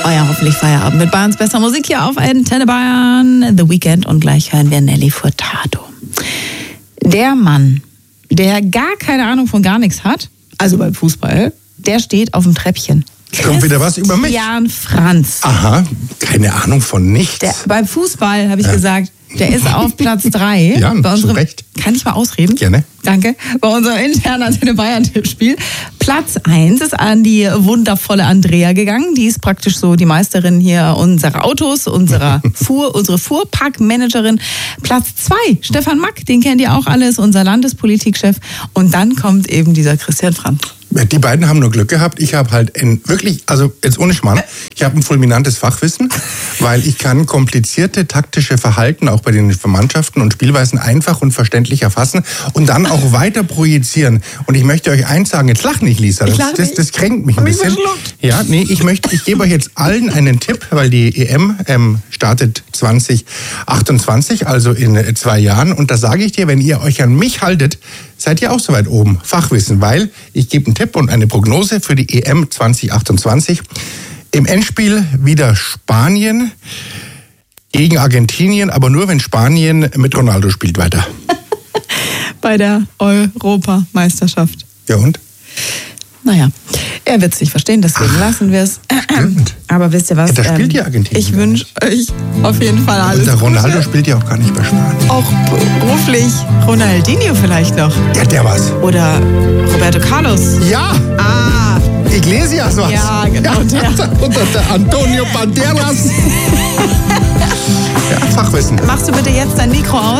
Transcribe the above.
Euer hoffentlich Feierabend mit Bayerns bester Musik hier auf Antenne Bayern, The Weekend, und gleich hören wir Nelly Furtado. Der Mann, der gar keine Ahnung von gar nichts hat, also beim Fußball, der steht auf dem Treppchen. Kommt wieder was über mich? Christian Franz. Aha, keine Ahnung von nichts. Beim Fußball, habe ich gesagt, der ist auf Platz 3. Ja, zu Recht. Kann ich mal ausreden? Gerne. Danke. Bei unserem internen Antenne Bayern-Tippspiel. Platz 1 ist an die wundervolle Andrea gegangen. Die ist praktisch so die Meisterin hier unserer Autos, unsere Fuhrparkmanagerin. Platz 2, Stefan Mack, den kennt ihr auch alles, unser Landespolitikchef. Und dann kommt eben dieser Christian Franz. Die beiden haben nur Glück gehabt. Ich habe halt wirklich, also jetzt ohne Schmarrn, ich habe ein fulminantes Fachwissen, weil ich kann komplizierte taktische Verhalten auch bei den Mannschaften und Spielweisen einfach und verständlich erfassen und dann auch weiter projizieren. Und ich möchte euch eins sagen, jetzt lach nicht, Lisa, das kränkt mich ein bisschen. Ja, nee, ich gebe euch jetzt allen einen Tipp, weil die EM startet 2028, also in 2 Jahren. Und da sage ich dir, wenn ihr euch an mich haltet, seid ihr auch so weit oben. Fachwissen, weil ich gebe einen Tipp und eine Prognose für die EM 2028. Im Endspiel wieder Spanien gegen Argentinien, aber nur wenn Spanien mit Ronaldo spielt weiter. Bei der Europameisterschaft. Ja und? Naja, er wird es nicht verstehen, deswegen lassen wir es. Aber wisst ihr was? Ja, da spielt ja Argentinien. Ich wünsche euch auf jeden Fall alles Gute. Und der Ronaldo Gute. spielt ja auch gar nicht bei Spanien. Auch beruflich Ronaldinho vielleicht noch. Ja, der war's. Oder Roberto Carlos. Ja! Ah! Iglesias war's. Ja, genau der. Und der Antonio Banderas. Ja, Fachwissen. Machst du bitte jetzt dein Mikro aus?